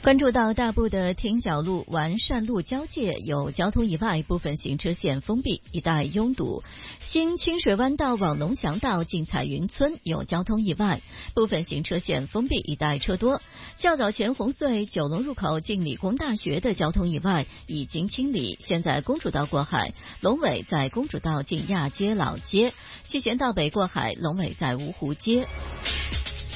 关注到大埔的汀角路完善路交界有交通意外，部分行车线封闭，一带拥堵。新清水湾道往龙翔道进彩云村有交通意外，部分行车线封闭，一带车多。较早前红隧九龙入口进理工大学的交通意外已经清理，现在公主道过海，龙尾在公主道进亚街老街，七贤道北过海，龙尾在芜湖街。